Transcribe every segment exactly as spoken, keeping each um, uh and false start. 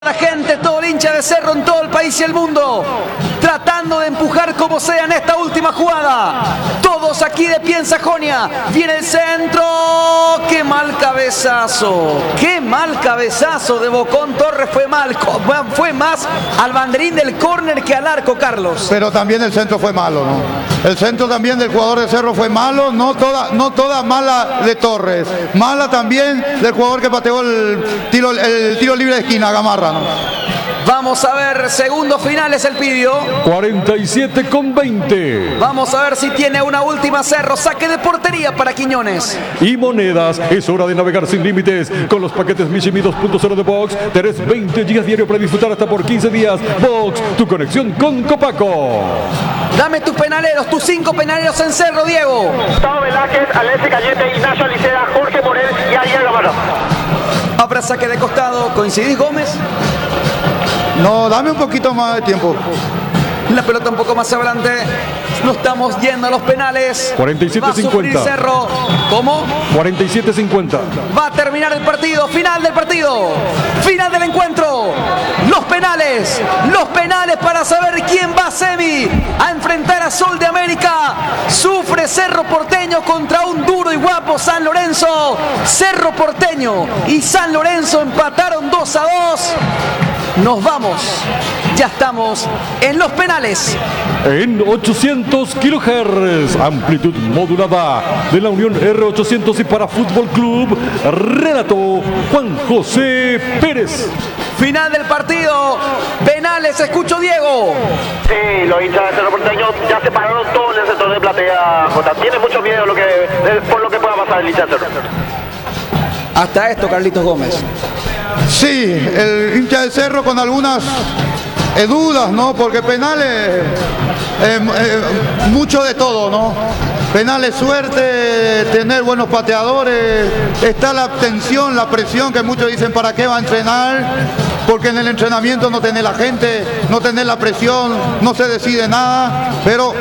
La gente, todo el hincha de Cerro en todo el país y el mundo, tratando de empujar como sea en esta última jugada. Todos aquí de pie en Sajonia. Viene el centro. ¡Qué mal cabezazo! ¡Qué mal cabezazo de Bocón Torres! Fue mal, fue más al banderín del córner que al arco, Carlos. Pero también el centro fue malo, ¿no? El centro también del jugador de Cerro fue malo, no toda, no toda mala de Torres. Mala también del jugador que pateó el tiro, el tiro libre de esquina, Gamarra, ¿no? Vamos a ver, segundos finales el pidió. cuarenta y siete con veinte. Vamos a ver si tiene una última Cerro. Saque de portería para Quiñones. Y monedas, es hora de navegar sin límites con los paquetes Michimi dos punto cero de Box. Tenés veinte gigas diario para disfrutar hasta por quince días. Box, tu conexión con Copaco. Dame tus penaleros, tus cinco penaleros en Cerro, Diego. Gustavo Velázquez, Alexis Cañete, Ignacio Alicea, Jorge Morel y Ariel Gamarra. Habrá saque de costado. ¿Coincidís, Gómez? No, dame un poquito más de tiempo. La pelota un poco más adelante. No estamos yendo a los penales. cuarenta y siete cincuenta. Va a sufrir Cerro. ¿Cómo? cuarenta y siete cincuenta. Va a terminar el partido. Final del partido. Final del encuentro. Los penales. Los penales para saber quién va a semi. A enfrentar a Sol de América. Sufre Cerro Porteño contra un duro y guapo San Lorenzo. Cerro Porteño y San Lorenzo empataron dos a dos. Nos vamos. Ya estamos en los penales. En ochocientos kilohertz, amplitud modulada de la Unión R ochocientos y para Fútbol Club, Renato Juan José Pérez. Final del partido. Penales, escucho Diego. Sí, los hinchas de Cerro Porteño ya se pararon todo en el sector de platea. Jota. Tiene mucho miedo lo que, por lo que pueda pasar el hincha de Cerro. Hasta esto, Carlitos Gómez. Sí, el hincha de Cerro con algunas eh, dudas, ¿no? Porque penales, eh, eh, mucho de todo, ¿no? Penales, suerte, tener buenos pateadores, está la tensión, la presión que muchos dicen para qué va a entrenar, porque en el entrenamiento no tenés la gente, no tenés la presión, no se decide nada, pero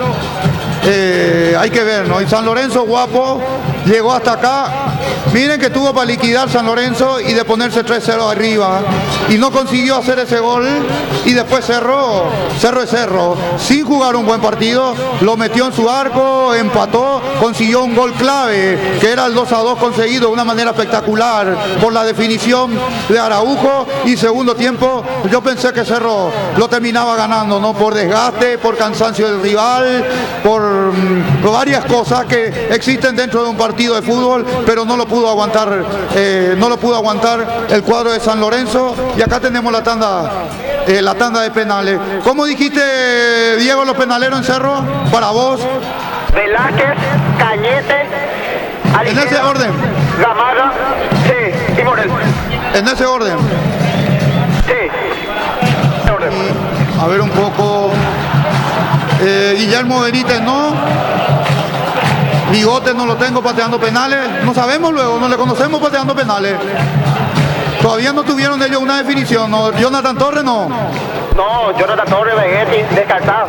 eh, hay que ver, ¿no? Y San Lorenzo, guapo, llegó hasta acá. Miren que tuvo para liquidar San Lorenzo y de ponerse tres cero arriba y no consiguió hacer ese gol y después Cerro, Cerro es Cerro, sin jugar un buen partido, lo metió en su arco, empató, consiguió un gol clave que era el dos a dos conseguido de una manera espectacular por la definición de Araujo y segundo tiempo yo pensé que Cerro lo terminaba ganando, ¿no? Por desgaste, por cansancio del rival, por, por varias cosas que existen dentro de un partido de fútbol, pero no lo pudo aguantar, eh, no lo pudo aguantar el cuadro de San Lorenzo y acá tenemos la tanda, eh, la tanda de penales. ¿Cómo dijiste, Diego, los penaleros en Cerro? Para vos. Velázquez, Cañete, Alicea, En ese orden. Gamarra, sí, y Morel. En ese orden. Sí, ese orden. A ver un poco. Eh, Guillermo Benítez, no. Bigote no lo tengo pateando penales. No sabemos luego, no le conocemos pateando penales. Todavía no tuvieron ellos una definición, ¿no? Jonathan Torres no. No, Jonathan Torres, Vegetti, descartado.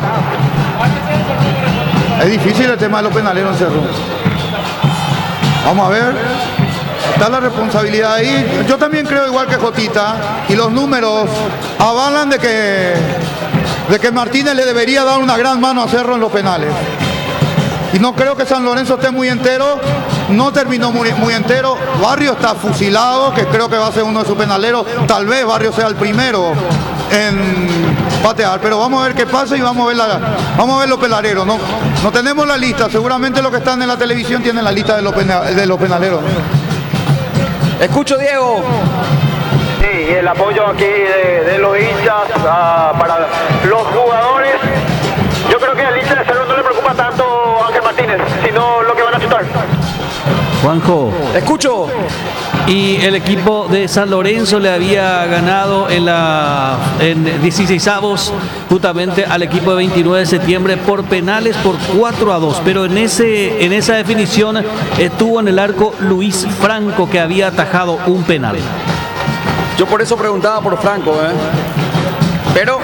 Es difícil el tema de los penaleros en Cerro. Vamos a ver. Está la responsabilidad ahí. Yo también creo igual que Jotita. Y los números avalan de que, de que Martínez le debería dar una gran mano a Cerro en los penales. Y no creo que San Lorenzo esté muy entero, no terminó muy, muy entero. Barrio está fusilado, que creo que va a ser uno de sus penaleros. Tal vez Barrio sea el primero en patear, pero vamos a ver qué pasa y vamos a ver, la, vamos a ver los penaleros. No, no tenemos la lista, seguramente los que están en la televisión tienen la lista de los, pena, de los penaleros. Escucho, Diego. Sí, el apoyo aquí de, de los hinchas uh, para los jugadores. Yo creo que al hincha de Cerro no le preocupa tanto Ángel Martínez, sino lo que van a chutar. Juanjo, Escucho. y el equipo de San Lorenzo le había ganado en la en dieciseisavos justamente al equipo de veintinueve de septiembre por penales por cuatro a dos, pero en ese en esa definición estuvo en el arco Luis Franco, que había atajado un penal. Yo por eso preguntaba por Franco, ¿eh? Pero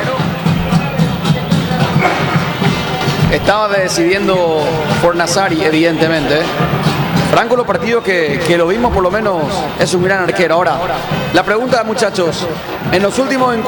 estaba decidiendo por Nazari, evidentemente. Franco, los partidos que, que lo vimos, por lo menos es un gran arquero. Ahora, la pregunta, muchachos, en los últimos